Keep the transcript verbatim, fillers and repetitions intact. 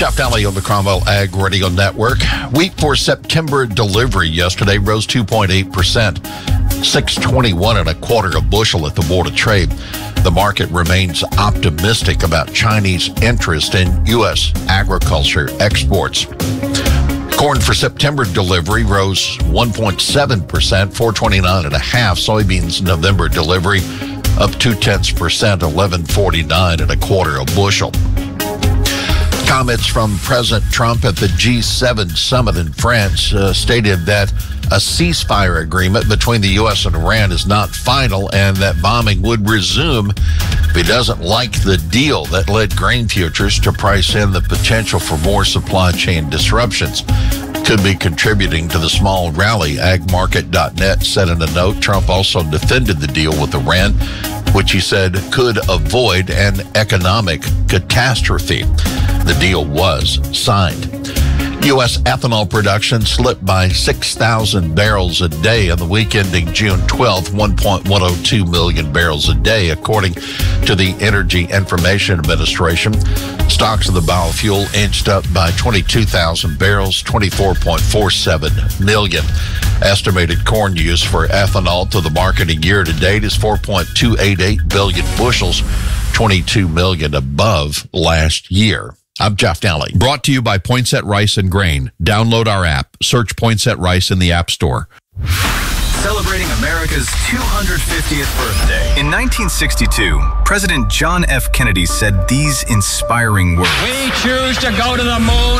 Jeff Daly on the Cromwell Ag Radio Network. Wheat for September delivery yesterday rose two point eight percent, six twenty-one and a quarter a bushel at the Board of Trade. The market remains optimistic about Chinese interest in U S agriculture exports. Corn for September delivery rose one point seven percent, four twenty-nine and a half. Soybeans November delivery up two tenths percent, eleven forty-nine and a quarter a bushel. Comments from President Trump at the G seven summit in France uh, stated that a ceasefire agreement between the U S and Iran is not final and that bombing would resume if he doesn't like the deal that led grain futures to price in the potential for more supply chain disruptions. Could be contributing to the small rally, ag market dot net said in a note. Trump also defended the deal with Iran, which he said could avoid an economic catastrophe. The deal was signed. U S ethanol production slipped by six thousand barrels a day on the week ending June twelfth, one point one oh two million barrels a day, according to the Energy Information Administration. Stocks of the biofuel inched up by twenty-two thousand barrels, twenty-four point four seven million. Estimated corn use for ethanol to the market a year to date is four point two eight eight billion bushels, twenty-two million above last year. I'm Jeff Daly. Brought to you by Poinsett Rice and Grain. Download our app. Search Poinsett Rice in the App Store. Celebrating America's two hundred fiftieth birthday. In nineteen sixty-two, President John F. Kennedy said these inspiring words. We choose to go to the moon